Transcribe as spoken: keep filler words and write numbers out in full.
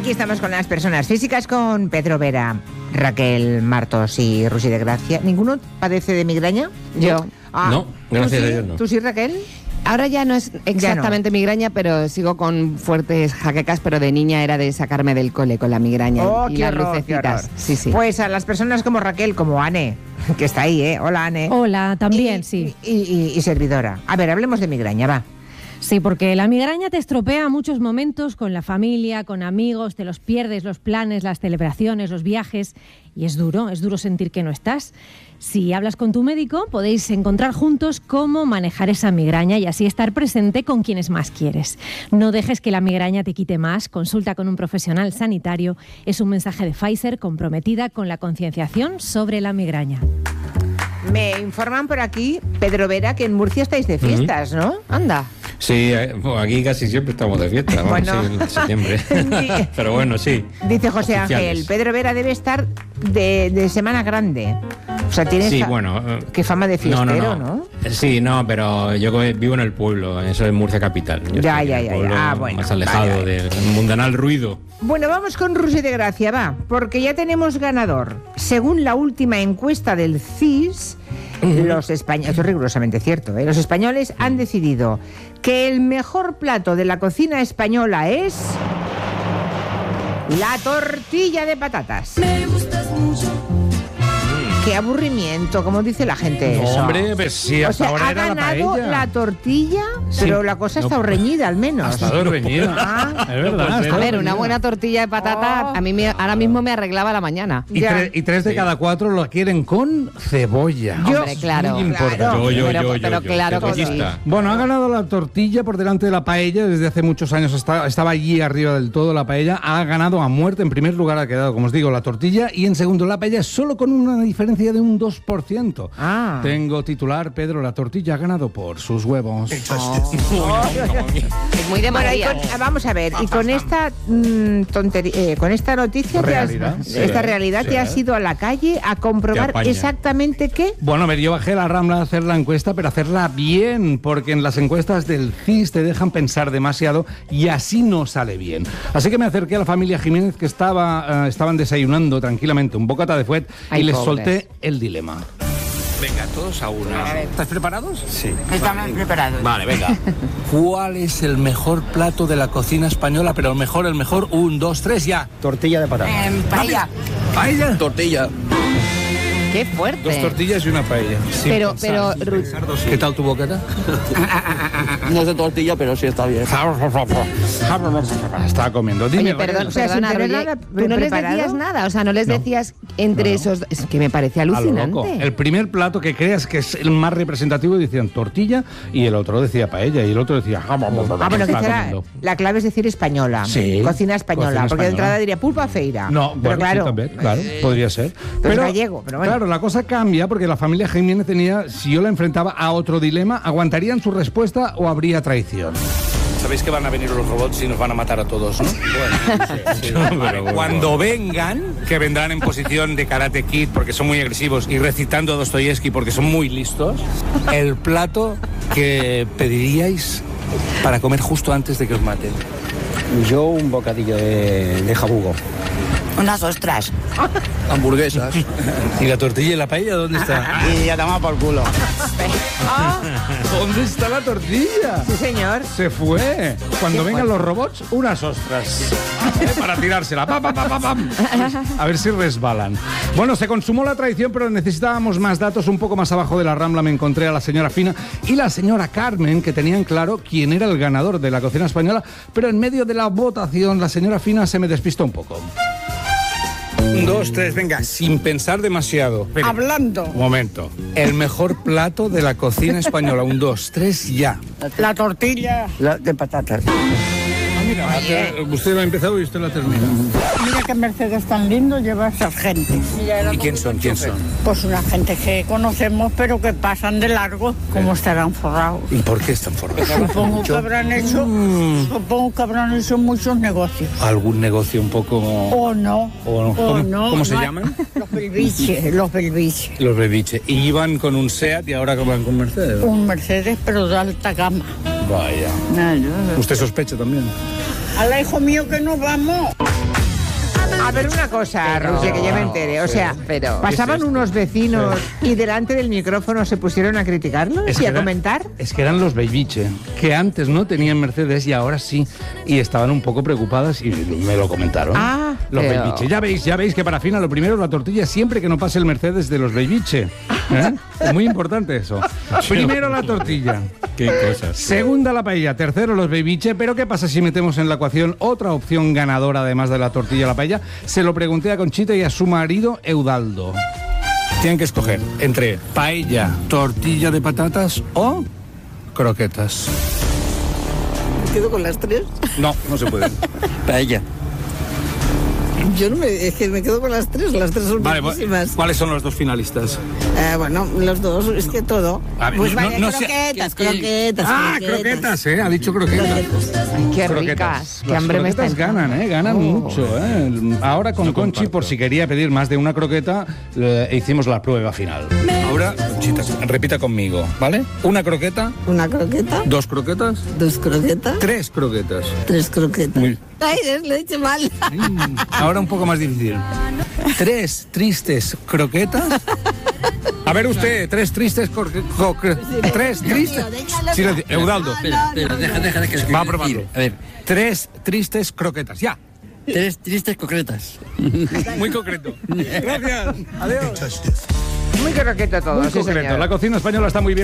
Aquí estamos con las personas físicas, con Pedro Vera, Raquel Martos y Rusi de Gracia. ¿Ninguno padece de migraña? Yo. Ah, no, gracias ¿tú sí? a Dios no. ¿Tú sí, Raquel? Ahora ya no es exactamente no. migraña, pero sigo con fuertes jaquecas, pero de niña era de sacarme del cole con la migraña oh, y qué las horror, lucecitas. Sí, sí. Pues a las personas como Raquel, como Ane, que está ahí, ¿eh? Hola, Ane. Hola, también, y, sí. Y, y, y servidora. A ver, hablemos de migraña, va. Sí, porque la migraña te estropea muchos momentos con la familia, con amigos, te los pierdes, los planes, las celebraciones, los viajes, y es duro, es duro sentir que no estás. Si hablas con tu médico, podéis encontrar juntos cómo manejar esa migraña y así estar presente con quienes más quieres. No dejes que la migraña te quite más, consulta con un profesional sanitario. Es un mensaje de Pfizer comprometida con la concienciación sobre la migraña. Me informan por aquí, Pedro Vera, que en Murcia estáis de fiestas, ¿no? Anda. Sí, aquí casi siempre estamos de fiesta, vamos, bueno. sí, en septiembre. Pero bueno, sí. Dice José oficiales. Ángel, Pedro Vera debe estar de, de semana grande. O sea, tiene sí, fa- bueno, qué fama de fiestero, no, no, ¿no? no. Sí, no, pero yo vivo en el pueblo, eso es Murcia capital. Yo Ya, ya, en el ya, pueblo ya. Ah, bueno, más alejado vale, vale. del mundanal ruido. Bueno, vamos con Rusi de Gracia, va, porque ya tenemos ganador. Según la última encuesta del C I S, uh-huh. los españoles, esto es rigurosamente cierto, ¿eh? Los españoles han decidido que el mejor plato de la cocina española es la tortilla de patatas. Me gustas mucho. Qué aburrimiento, como dice la gente No, eso. hombre, pues sí, hasta o sea, ahora ha era la ganado paella. la tortilla, Sí. pero la cosa No, está reñida al menos. Ha estado reñida. Ah. Es verdad. ha A estado ver, una reñida. buena tortilla de patata Oh. a mí me, ahora mismo me arreglaba la mañana. Y, Ya. tre- y tres de cada cuatro lo quieren con cebolla. Yo- Hombre, claro. Muy importante. Claro. Yo, yo, Pero- yo, yo, pero yo, claro que cebollista. Bueno, ha ganado la tortilla por delante de la paella. Desde hace muchos años está- estaba allí arriba del todo la paella. Ha ganado a muerte. En primer lugar ha quedado, como os digo, la tortilla. Y en segundo la paella, solo con una diferencia de un dos por ciento. Ah. Tengo titular, Pedro, la tortilla ha ganado por sus huevos. Es muy de Bueno, y María. con- vamos a ver, y con esta mm, tontería, eh, con esta noticia, te has- Realidad. esta Sí, realidad, sí. te has ido a la calle a comprobar Te apaña. exactamente qué. Bueno, a ver, yo bajé a la Rambla a hacer la encuesta, pero hacerla bien, porque en las encuestas del C I S te dejan pensar demasiado y así no sale bien. Así que me acerqué a la familia Jiménez, que estaba, eh, estaban desayunando tranquilamente un bocata de fuet, Ay, y les pobres. solté el dilema. Venga, todos a una. ¿Estás preparados? Sí. Estamos preparados. Vale, venga. ¿Cuál es el mejor plato de la cocina española? Pero el mejor, el mejor. Un, dos, tres, ya. Tortilla de patata. paella. ¿Paella? Tortilla. Qué fuerte. Dos tortillas y una paella. Sin Pero, pensar, pero, sin Ru- pensar dos. ¿Qué tal tu boqueta? No es de tortilla, pero sí está bien. Estaba comiendo. Dime, Oye, perdón, o sea, sin perdona, tener Roger, nada tú no les preparado. decías nada, o sea, no les No. decías entre No. esos... Es que me parece a lo alucinante. loco. El primer plato que creas que es el más representativo decían tortilla y el otro decía paella y el otro decía... Ah, bueno, que Estaba será- comiendo. la clave es decir española. Sí, Cocina española, cocina porque de española. entrada diría pulpa feira. No, pero bueno, claro. sí, también, claro, podría ser. es gallego, pero bueno. Claro, la cosa cambia porque la familia Jiménez tenía, si yo la enfrentaba a otro dilema, ¿aguantarían su respuesta o habría traición? Sabéis que van a venir los robots y nos van a matar a todos, ¿no? Bueno, sí, sí. Vale, cuando vengan, que vendrán en posición de Karate Kid porque son muy agresivos y recitando a Dostoyevsky porque son muy listos, el plato que pediríais para comer justo antes de que os maten. Yo un bocadillo de, de jabugo. Unas ostras. Hamburguesas. ¿Y la tortilla y la paella dónde está? Y ya toma por culo. ¿Dónde está la tortilla? Sí, señor. Se fue. Cuando vengan los robots, unas ostras. ¿Eh? Para tirársela. Pa, pa, pa, pa, pam. A ver si resbalan. Bueno, se consumó la traición, pero necesitábamos más datos. Un poco más abajo de la Rambla me encontré a la señora Fina y la señora Carmen, que tenían claro quién era el ganador de la cocina española, pero en medio de la votación la señora Fina se me despistó un poco. Un, dos, tres, venga, sin pensar demasiado. Espera, Hablando. un momento. El mejor plato de la cocina española. Un, dos, tres, ya. La tortilla. La de patatas. Mira, usted lo ha empezado y usted lo ha terminado. Mira qué Mercedes tan lindo lleva esas gentes. ¿Y quién son? ¿Quién son? Pues una gente que conocemos pero que pasan de largo. ¿Cómo estarán forrados? ¿Y por qué están forrados? Supongo que habrán hecho, supongo que habrán hecho muchos negocios. ¿Algún negocio un poco...? O no. O no. o ¿Cómo- no. cómo se No hay- llaman? Los belviches, los belviches. Los bebiches. Y iban con un SEAT y ahora van con Mercedes. Un Mercedes pero de alta gama. Vaya. ¿Usted sospecha también? Al hijo mío que nos vamos. A ver, una cosa, Roger, que yo me entere. O sea, pero- pasaban ¿qué es esto? unos vecinos y delante del micrófono se pusieron a criticarlos Es y que a era- comentar. Es que eran los Beibiche, que antes no tenían Mercedes y ahora sí. Y estaban un poco preocupadas y me lo comentaron. Ah, los pero- Beibiche. Ya veis, ya veis que para Fina lo primero es la tortilla siempre que no pase el Mercedes de los Beibiche. ¿Eh? Es muy importante eso. Primero la tortilla. Qué cosas. Segunda la paella, tercero los Beibiche, pero ¿qué pasa si metemos en la ecuación otra opción ganadora además de la tortilla y la paella? Se lo pregunté a Conchita y a su marido Eudaldo. Tienen que escoger entre paella, tortilla de patatas o croquetas. ¿Me quedo con las tres? No, no se puede. Paella. Yo no me, es que me quedo con las tres, las tres son Vale, buenísimas. ¿cuáles son los dos finalistas? Eh, bueno, los dos, es que todo. A ver, pues no- vale, no sé- croquetas, croquetas, Ah, croquetas, ¿eh? Ha dicho croquetas. Ay, qué Croquetas. ricas. Qué Las hambre me está croquetas ganan, ¿eh? Ganan Oh. mucho, ¿eh? Ahora con No Conchi, comparto. por si quería pedir más de una croqueta, eh, hicimos la prueba final. Ahora, Conchita, repita conmigo, ¿vale? Una croqueta, Una croqueta, dos croquetas, dos croquetas, tres croquetas. tres croquetas. Muy- Ay, lo he dicho mal. Mm, Ahora un poco más difícil. Tres tristes croquetas. A ver usted, tres tristes croquetas. Tres tristes. déjalo. Silencio, Eudaldo. Espera, espera, deja, deja de que Va a probarlo. A ver, Tres tristes croquetas. Ya. tres tristes concretas. Muy concreto. Gracias. Adiós. Muy croqueto todo, Muy sí, concreto. señor. La cocina española está muy bien